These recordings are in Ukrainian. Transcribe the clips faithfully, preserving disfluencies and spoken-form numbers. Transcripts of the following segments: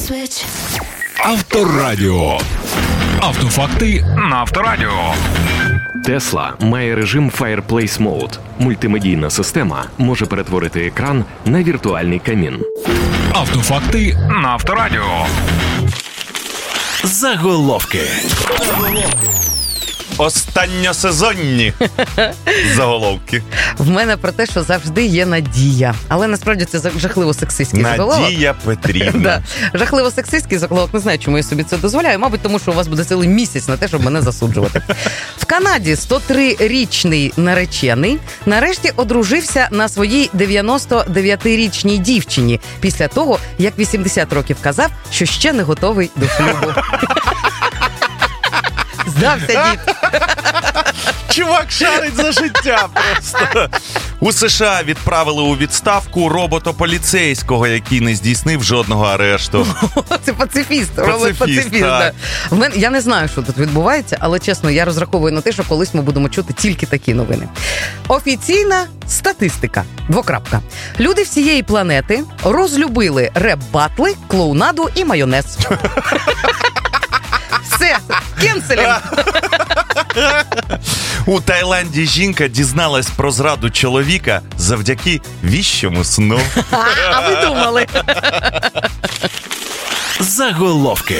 Авторадіо. Автофакти на Авторадіо. Tesla має режим Fireplace Mode. Мультимедійна система може перетворити екран на віртуальний камін. Автофакти на Авторадіо. Заголовки. Останньосезонні заголовки. В мене про те, що завжди є надія. Але насправді це жахливо сексистський заголовок. Надія Петрівна. Да. Жахливо сексистський заголовок. Не знаю, чому я собі це дозволяю. Мабуть, тому що у вас буде цілий місяць на те, щоб мене засуджувати. В Канаді сто трирічний наречений нарешті одружився на своїй дев'яносто дев'ятирічній дівчині після того, як вісімдесят років казав, що ще не готовий до шлюбу. Здався дід. Чувак шарить за життя просто. У США відправили у відставку робота-поліцейського, який не здійснив жодного арешту. Це пацифіст. Пацифіст, так. Да. В мене, я не знаю, що тут відбувається, але, чесно, я розраховую на те, що колись ми будемо чути тільки такі новини. Офіційна статистика. Двокрапка. Люди всієї планети розлюбили реп-батли, клоунаду і майонез. Все, кенселінг. У Таїланді жінка дізналась про зраду чоловіка завдяки віщому сну. А ви думали? Заголовки.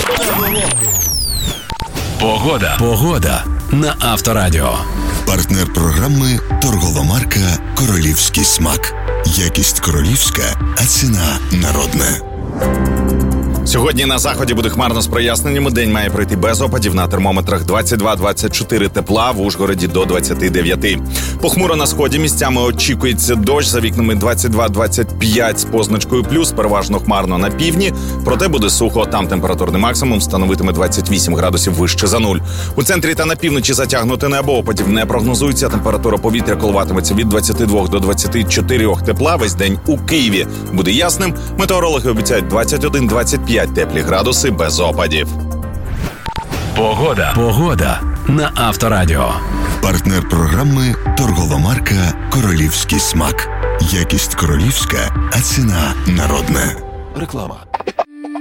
Погода. Погода на Авторадіо. Партнер програми торгова марка «Королівський смак». Якість королівська, а ціна народна. Сьогодні на заході буде хмарно з проясненнями. День має пройти без опадів. На термометрах двадцять два - двадцять чотири тепла, в Ужгороді до двадцять дев'ять. Похмуро на сході, місцями очікується дощ, за вікнами двадцять два - двадцять п'ять з позначкою плюс, переважно хмарно на півдні. Проте буде сухо, там температурний максимум становитиме двадцять вісім градусів вище за нуль. У центрі та на півночі затягнуте небо, опадів не прогнозується. Температура повітря коливатиметься від двадцяти двох до двадцяти чотирьох тепла. Весь день у Києві буде ясним. Метеорологи обіцяють двадцять один - двадцять п'ять теплі градуси без опадів. Погода. Погода на Авторадіо. Партнер програми торгова марка «Королівський смак». Якість королівська, а ціна народна. Реклама.